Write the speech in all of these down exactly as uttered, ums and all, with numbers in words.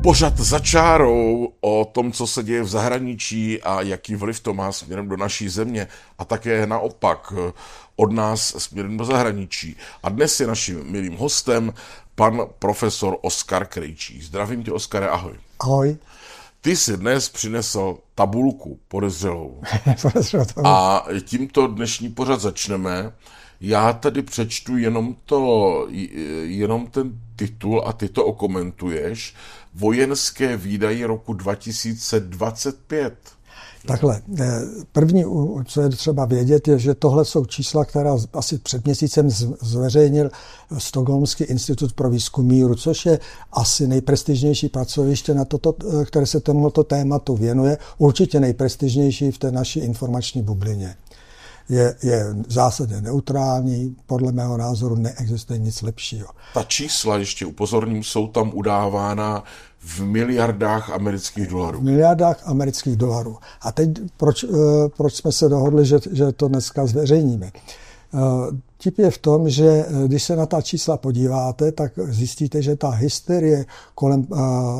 Pořad za čárou o tom, co se děje v zahraničí a jaký vliv to má směrem do naší země a také naopak od nás směrem do zahraničí. A dnes je naším milým hostem pan profesor Oskar Krejčí. Zdravím tě, Oskare, ahoj. Ahoj. Ty jsi dnes přinesl tabulku podezřelou. A tímto dnešní pořad začneme. Já tady přečtu jenom, to, jenom ten titul a ty to okomentuješ. Vojenské výdaje roku dva tisíce dvacet pět. Takhle, první, co je třeba vědět, je, že tohle jsou čísla, která asi před měsícem zveřejnil Stockholmský institut pro výzkum míru, což je asi nejprestižnější pracoviště, na toto, které se tomuto tématu věnuje, určitě nejprestižnější v té naší informační bublině. Je, je v zásadě neutrální, podle mého názoru neexistuje nic lepšího. Ta čísla, ještě upozorním, jsou tam udávána v miliardách amerických dolarů. V miliardách amerických dolarů. A teď proč, proč jsme se dohodli, že, že to dneska zveřejníme? Tip je v tom, že když se na ta čísla podíváte, tak zjistíte, že ta hysterie kolem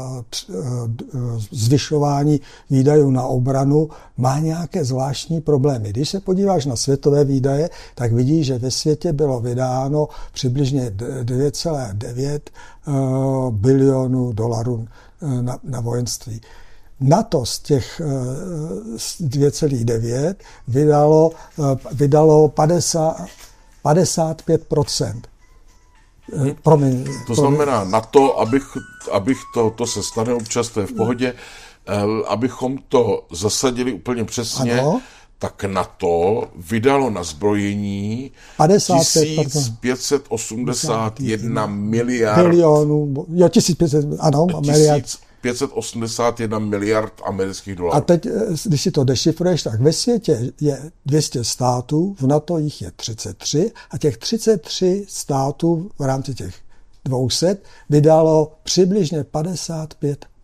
zvyšování výdajů na obranu má nějaké zvláštní problémy. Když se podíváš na světové výdaje, tak vidíš, že ve světě bylo vydáno přibližně devět celá devět bilionů dolarů na, na vojenství. NATO z těch dvě celá devět vydalo, vydalo padesát pět procent. Promiň, to znamená na to, abych, abych to, to se stane občas, to je v pohodě, abychom to zasadili úplně přesně, ano. Tak NATO vydalo na zbrojení tisíc pět set osmdesát jedna miliard. Milionů, jo, tisíc pět set, ano, miliard. pět set osmdesát jedna miliard amerických dolarů. A teď, když si to dešifruješ, tak ve světě je dvě stě států, v NATO jich je třicet tři a těch třicet tři států v rámci těch dvě stě vydalo přibližně padesát pět